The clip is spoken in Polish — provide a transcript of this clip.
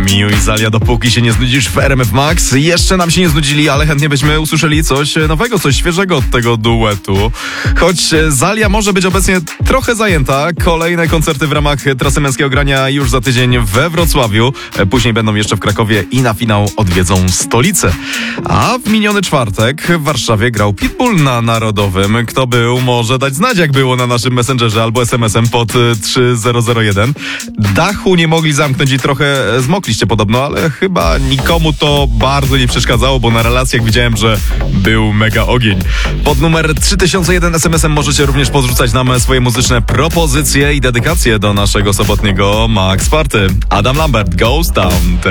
Miu i Zalia, dopóki się nie znudzisz w RMF Max. Jeszcze nam się nie znudzili, ale chętnie byśmy usłyszeli coś nowego, coś świeżego od tego duetu. Choć Zalia może być obecnie trochę zajęta. Kolejne koncerty w ramach trasy męskiego grania już za tydzień we Wrocławiu. Później będą jeszcze w Krakowie i na finał odwiedzą stolicę. A w miniony czwartek w Warszawie grał Pitbull na Narodowym. Kto był, może dać znać, jak było na naszym Messengerze albo SMS-em pod 3001. Dachu nie mogli zamknąć i trochę zmokliście podobno, ale chyba nikomu to bardzo nie przeszkadzało, bo na relacjach widziałem, że był mega ogień. Pod numer 3001 SMS-em możecie również podrzucać nam swoje muzyczne propozycje i dedykacje do naszego sobotniego Max Party. Adam Lambert, Ghost Town.